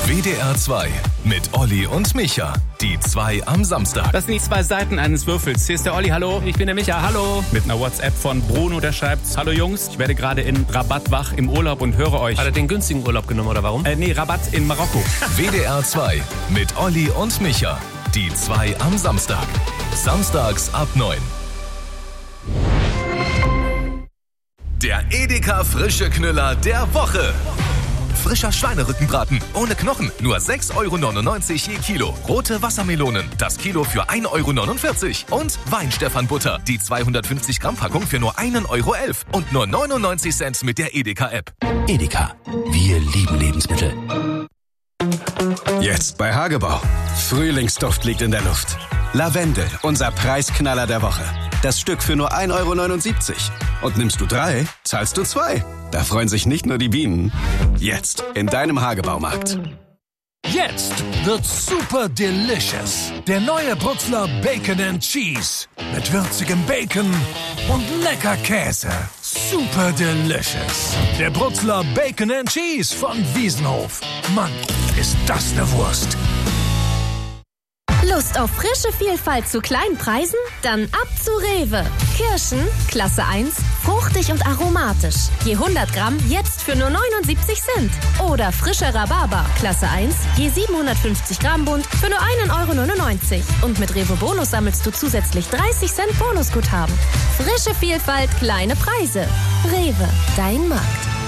WDR 2 mit Olli und Micha. Die 2 am Samstag. Das sind die 2 Seiten eines Würfels. Hier ist der Olli, hallo. Ich bin der Micha, hallo. Mit einer WhatsApp von Bruno, der schreibt: Hallo Jungs, ich werde gerade in Rabat wach im Urlaub und höre euch. Hat er den günstigen Urlaub genommen oder warum? Nee, Rabat in Marokko. WDR 2 mit Olli und Micha. Die 2 am Samstag. Samstags ab 9. Der Edeka frische Knüller der Woche. Frischer Schweinerückenbraten ohne Knochen, nur 6,99 € je Kilo. Rote Wassermelonen, das Kilo für 1,49 €. Und Weinstephan-Butter, die 250 Gramm Packung für nur 1,11 € und nur 99 Cent mit der Edeka-App. Edeka, wir lieben Lebensmittel. Jetzt bei Hagebau. Frühlingsduft liegt in der Luft. Lavendel, unser Preisknaller der Woche. Das Stück für nur 1,79 €. Und nimmst du 3, zahlst du 2. Da freuen sich nicht nur die Bienen. Jetzt in deinem Hagebaumarkt. Jetzt wird's super delicious. Der neue Brutzler Bacon and Cheese. Mit würzigem Bacon und lecker Käse. Super delicious. Der Brutzler Bacon and Cheese von Wiesenhof. Mann, ist das eine Wurst. Lust auf frische Vielfalt zu kleinen Preisen? Dann ab zu Rewe. Kirschen, Klasse 1, fruchtig und aromatisch. Je 100 Gramm jetzt für nur 79 Cent. Oder frischer Rhabarber, Klasse 1, je 750 Gramm Bund für nur 1,99 €. Und mit Rewe Bonus sammelst du zusätzlich 30 Cent Bonusguthaben. Frische Vielfalt, kleine Preise. Rewe, dein Markt.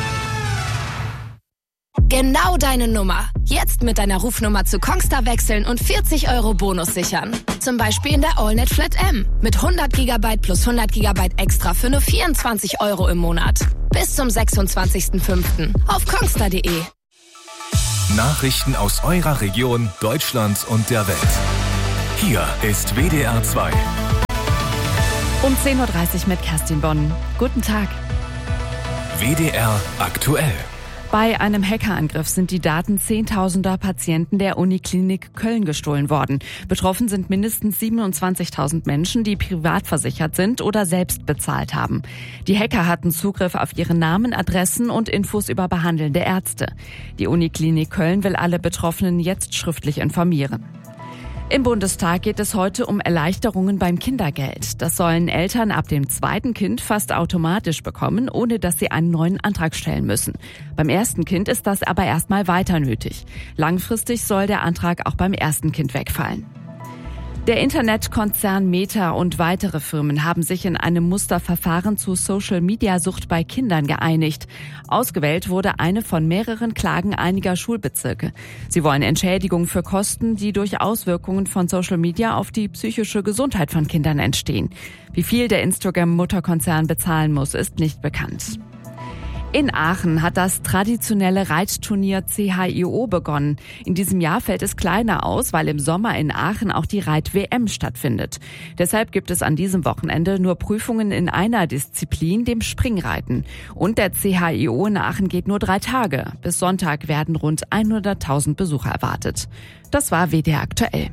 Genau deine Nummer. Jetzt mit deiner Rufnummer zu Kongstar wechseln und 40 € Bonus sichern. Zum Beispiel in der AllNet Flat M. Mit 100 GB plus 100 GB extra für nur 24 € im Monat. Bis zum 26.05. auf kongstar.de. Nachrichten aus eurer Region, Deutschland und der Welt. Hier ist WDR 2. Um 10.30 Uhr mit Kerstin Bonn. Guten Tag. WDR aktuell. Bei einem Hackerangriff sind die Daten Zehntausender Patienten der Uniklinik Köln gestohlen worden. Betroffen sind mindestens 27.000 Menschen, die privat versichert sind oder selbst bezahlt haben. Die Hacker hatten Zugriff auf ihre Namen, Adressen und Infos über behandelnde Ärzte. Die Uniklinik Köln will alle Betroffenen jetzt schriftlich informieren. Im Bundestag geht es heute um Erleichterungen beim Kindergeld. Das sollen Eltern ab dem 2. Kind fast automatisch bekommen, ohne dass sie einen neuen Antrag stellen müssen. Beim 1. Kind ist das aber erstmal weiter nötig. Langfristig soll der Antrag auch beim 1. Kind wegfallen. Der Internetkonzern Meta und weitere Firmen haben sich in einem Musterverfahren zu Social-Media-Sucht bei Kindern geeinigt. Ausgewählt wurde eine von mehreren Klagen einiger Schulbezirke. Sie wollen Entschädigung für Kosten, die durch Auswirkungen von Social Media auf die psychische Gesundheit von Kindern entstehen. Wie viel der Instagram-Mutterkonzern bezahlen muss, ist nicht bekannt. In Aachen hat das traditionelle Reitturnier CHIO begonnen. In diesem Jahr fällt es kleiner aus, weil im Sommer in Aachen auch die Reit-WM stattfindet. Deshalb gibt es an diesem Wochenende nur Prüfungen in einer Disziplin, dem Springreiten. Und der CHIO in Aachen geht nur 3 Tage. Bis Sonntag werden rund 100.000 Besucher erwartet. Das war WDR aktuell.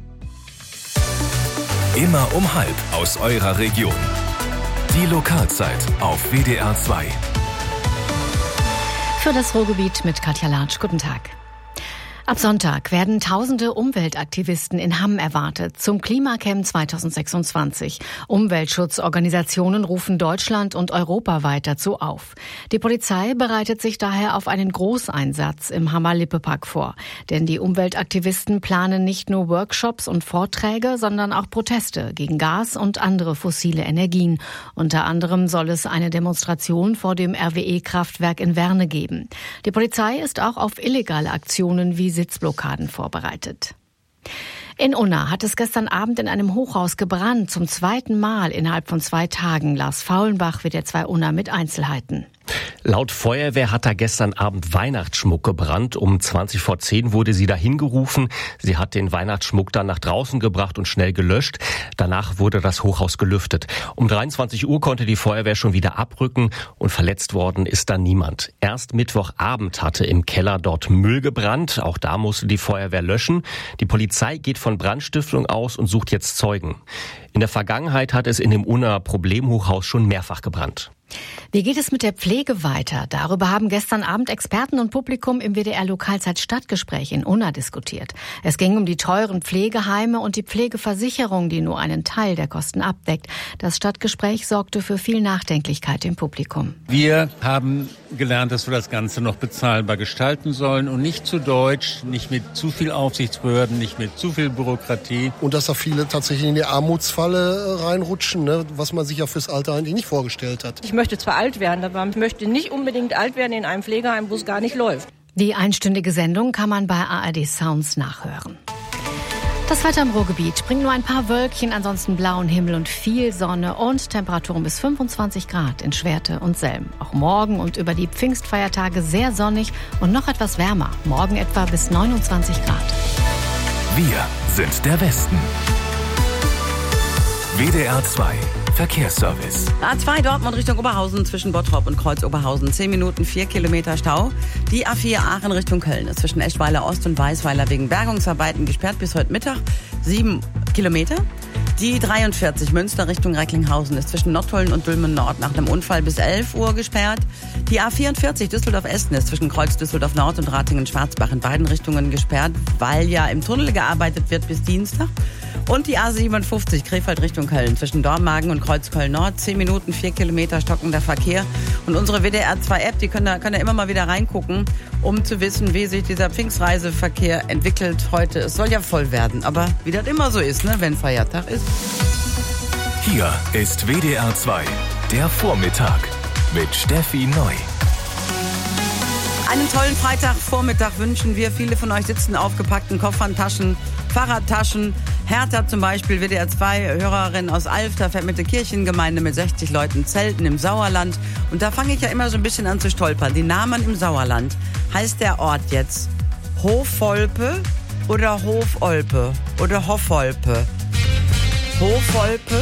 Immer um 12 aus eurer Region. Die Lokalzeit auf WDR 2. Für das Ruhrgebiet mit Katja Latsch. Guten Tag. Ab Sonntag werden tausende Umweltaktivisten in Hamm erwartet zum Klimacamp 2026. Umweltschutzorganisationen rufen Deutschland und europaweit dazu auf. Die Polizei bereitet sich daher auf einen Großeinsatz im Hammer Lippe-Park vor. Denn die Umweltaktivisten planen nicht nur Workshops und Vorträge, sondern auch Proteste gegen Gas und andere fossile Energien. Unter anderem soll es eine Demonstration vor dem RWE-Kraftwerk in Werne geben. Die Polizei ist auch auf illegale Aktionen wie Sitzblockaden vorbereitet. In Unna hat es gestern Abend in einem Hochhaus gebrannt, zum 2. Mal innerhalb von 2 Tagen. Lars Faulenbach, WDR 2 Unna mit Einzelheiten. Laut Feuerwehr hat da gestern Abend Weihnachtsschmuck gebrannt. Um 20 vor 10 wurde sie dahin gerufen. Sie hat den Weihnachtsschmuck dann nach draußen gebracht und schnell gelöscht. Danach wurde das Hochhaus gelüftet. Um 23 Uhr konnte die Feuerwehr schon wieder abrücken und verletzt worden ist da niemand. Erst Mittwochabend hatte im Keller dort Müll gebrannt. Auch da musste die Feuerwehr löschen. Die Polizei geht von Brandstiftung aus und sucht jetzt Zeugen. In der Vergangenheit hat es in dem Unna Problemhochhaus schon mehrfach gebrannt. Wie geht es mit der Pflege weiter? Darüber haben gestern Abend Experten und Publikum im WDR-Lokalzeit-Stadtgespräch in Unna diskutiert. Es ging um die teuren Pflegeheime und die Pflegeversicherung, die nur einen Teil der Kosten abdeckt. Das Stadtgespräch sorgte für viel Nachdenklichkeit im Publikum. Wir haben gelernt, dass wir das Ganze noch bezahlbar gestalten sollen und nicht zu deutsch, nicht mit zu viel Aufsichtsbehörden, nicht mit zu viel Bürokratie. Und dass da viele tatsächlich in die Armutsfalle reinrutschen, ne? Was man sich ja fürs Alter eigentlich nicht vorgestellt hat. Ich möchte zwar alt werden, aber ich möchte nicht unbedingt alt werden in einem Pflegeheim, wo es gar nicht läuft. Die einstündige Sendung kann man bei ARD Sounds nachhören. Das Wetter im Ruhrgebiet bringt nur ein paar Wölkchen, ansonsten blauen Himmel und viel Sonne und Temperaturen bis 25 Grad in Schwerte und Selm. Auch morgen und über die Pfingstfeiertage sehr sonnig und noch etwas wärmer. Morgen etwa bis 29 Grad. Wir sind der Westen. WDR 2 Verkehrsservice. A2 Dortmund Richtung Oberhausen zwischen Bottrop und Kreuz Oberhausen. 10 Minuten, 4 Kilometer Stau. Die A4 Aachen Richtung Köln ist zwischen Eschweiler Ost und Weißweiler wegen Bergungsarbeiten gesperrt bis heute Mittag. 7 Kilometer. Die 43 Münster Richtung Recklinghausen ist zwischen Nottuln und Dülmen Nord nach einem Unfall bis 11 Uhr gesperrt. Die A44 Düsseldorf-Essen ist zwischen Kreuz Düsseldorf Nord und Ratingen-Schwarzbach in beiden Richtungen gesperrt, weil ja im Tunnel gearbeitet wird bis Dienstag. Und die A57 Krefeld Richtung Köln zwischen Dormagen und Kreuz Köln-Nord. 10 Minuten, 4 Kilometer stockender Verkehr. Und unsere WDR-2-App, die können da immer mal wieder reingucken, um zu wissen, wie sich dieser Pfingstreiseverkehr entwickelt heute. Es soll ja voll werden, aber wie das immer so ist, ne, wenn Feiertag ist. Hier ist WDR 2, der Vormittag mit Steffi Neu. Einen tollen Freitagvormittag wünschen wir. Viele von euch sitzen aufgepackten Koffern, Fahrradtaschen. Hertha zum Beispiel, WDR 2 Hörerin aus Alfter, fährt mit der Kirchengemeinde mit 60 Leuten zelten im Sauerland. Und da fange ich ja immer so ein bisschen an zu stolpern. Die Namen im Sauerland. Heißt der Ort jetzt Hofolpe oder Hofolpe oder Hoffolpe? Hofolpe